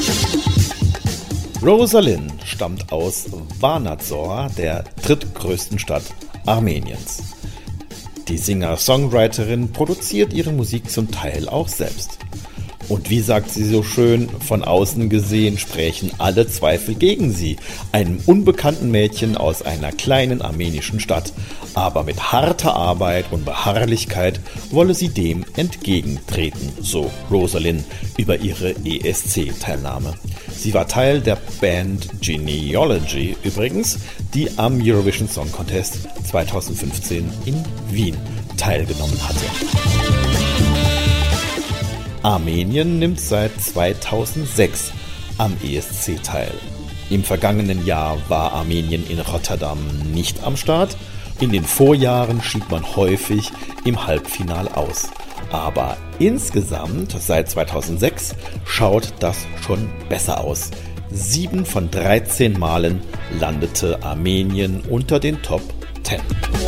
Rosalyn stammt aus Vanadzor, der drittgrößten Stadt Armeniens. Die Singer-Songwriterin produziert ihre Musik zum Teil auch selbst. Und wie sagt sie so schön, von außen gesehen sprechen alle Zweifel gegen sie, einem unbekannten Mädchen aus einer kleinen armenischen Stadt. Aber mit harter Arbeit und Beharrlichkeit wolle sie dem entgegentreten, so Rosalyn über ihre ESC-Teilnahme. Sie war Teil der Band Genealogy übrigens, die am Eurovision Song Contest 2015 in Wien teilgenommen hatte. Armenien nimmt seit 2006 am ESC teil. Im vergangenen Jahr war Armenien in Rotterdam nicht am Start. In den Vorjahren schied man häufig im Halbfinale aus. Aber insgesamt seit 2006 schaut das schon besser aus. 7 von 13 Malen landete Armenien unter den Top 10.